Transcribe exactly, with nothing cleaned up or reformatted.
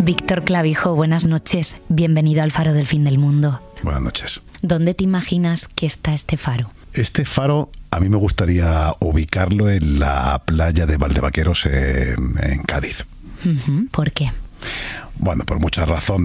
Víctor Clavijo, buenas noches. Bienvenido al Faro del Fin del Mundo. Buenas noches. ¿Dónde te imaginas que está este faro? Este faro a mí me gustaría ubicarlo en la playa de Valdevaqueros en, en Cádiz. Uh-huh. ¿Por qué? Bueno, por muchas razones.